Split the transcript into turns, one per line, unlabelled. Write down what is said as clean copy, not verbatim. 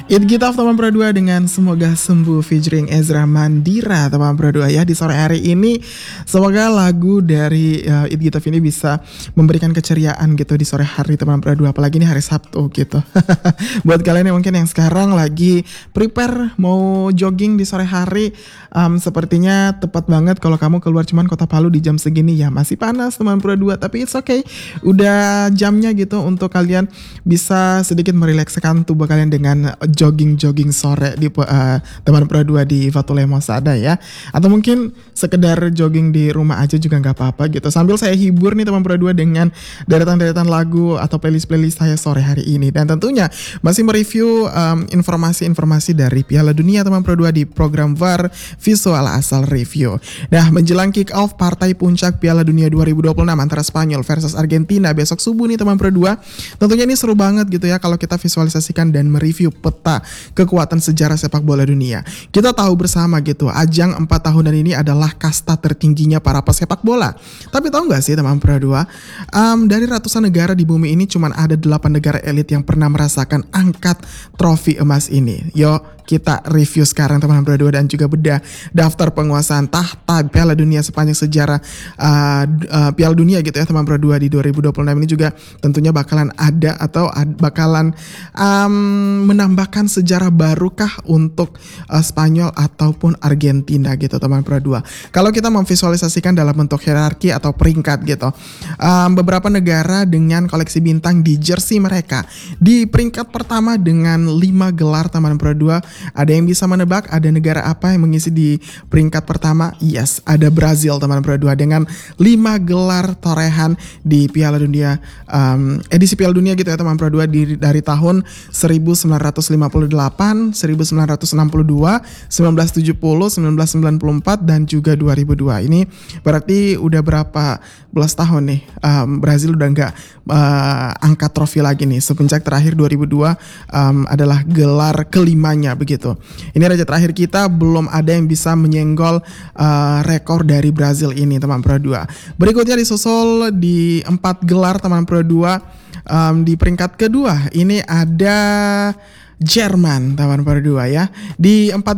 It Gitaf teman Pro 2 dengan Semoga Sembuh featuring Ezra Mandira teman Pro 2 ya. Di sore hari ini semoga lagu dari It Gitaf ini bisa memberikan keceriaan gitu di sore hari teman Pro 2, apalagi ini hari Sabtu gitu. Buat kalian yang mungkin yang sekarang lagi prepare mau jogging di sore hari, sepertinya tepat banget kalau kamu keluar cuman Kota Palu di jam segini ya. Masih panas teman Pro 2, tapi it's okay. Udah jamnya gitu untuk kalian bisa sedikit merilekskan tubuh kalian dengan jogging sore di teman Pro 2 di Fatulemo Sada ya. Atau mungkin sekedar jogging di rumah aja juga nggak apa-apa gitu. Sambil saya hibur nih teman Pro 2 dengan deretan-deretan lagu atau playlist saya sore hari ini. Dan tentunya masih mereview informasi-informasi dari Piala Dunia teman Pro 2 di program VAR Visual Asal Review. Nah, menjelang kick off partai puncak Piala Dunia 2026 antara Spanyol versus Argentina besok subuh nih teman Pro 2. Tentunya ini seru banget gitu ya kalau kita visualisasikan dan mereview peta kekuatan sejarah sepak bola dunia. Kita tahu bersama gitu, ajang 4 tahunan ini adalah kasta tertingginya para pesepak bola. Tapi tahu nggak sih teman Pro 2, dari ratusan negara di bumi ini cuma ada 8 negara elit yang pernah merasakan angkat trofi emas ini. Yo, kita review sekarang teman Pro 2 dan juga bedah daftar penguasaan tahta Piala Dunia sepanjang sejarah Piala Dunia gitu ya teman Pro 2 di 2026 ini juga tentunya bakalan ada atau bakalan menambahkan sejarah barukah untuk Spanyol ataupun Argentina gitu teman Pro 2. Kalau kita memvisualisasikan dalam bentuk hierarki atau peringkat gitu, beberapa negara dengan koleksi bintang di jersey mereka di peringkat pertama dengan 5 gelar teman Pro 2. Ada yang bisa menebak ada negara apa yang mengisi di peringkat pertama? Yes, ada Brazil teman Pro 2 dengan 5 gelar torehan di Piala Dunia, edisi Piala Dunia gitu ya teman Pro 2 dari tahun 1958, 1962, 1970, 1994 dan juga 2002. Ini berarti udah berapa belas tahun nih Brazil udah nggak angkat trofi lagi nih. Semenjak terakhir 2002 adalah gelar kelimanya begitu. Ini raja terakhir kita, belum ada yang bisa menyenggol rekor dari Brazil ini teman Pro 2. Berikutnya disusul di 4 gelar teman Pro 2. Di peringkat kedua ini ada Jerman teman Pro 2 ya. Di 4